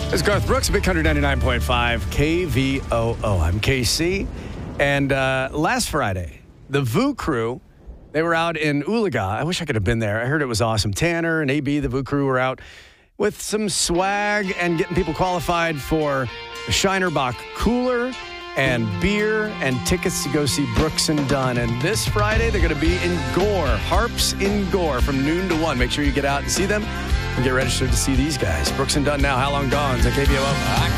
It's Garth Brooks, Big Country 99.5 KVOO. I'm KC. And last Friday, the VOO crew, they were out in Oolaga. I wish I could have been there. I heard it was awesome. Tanner and AB, the VOO crew, were out with some swag and getting people qualified for the Shinerbach cooler and beer and tickets to go see Brooks and Dunn. And this Friday, they're going to be in Gore, Harps in Gore from noon to 1. Make sure you get out and see them and get registered to see these guys. Brooks and Dunn now, How Long Gone? It's at KVOO.